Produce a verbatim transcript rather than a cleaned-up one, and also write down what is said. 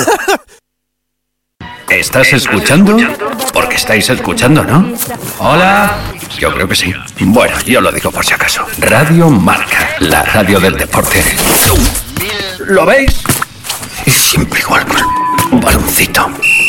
¿Estás escuchando? Porque estáis escuchando, ¿no? Hola. Yo creo que sí. Bueno, yo lo digo por si acaso. Radio Marca, la radio del deporte. ¿Lo veis? Y siempre igual con el baloncito.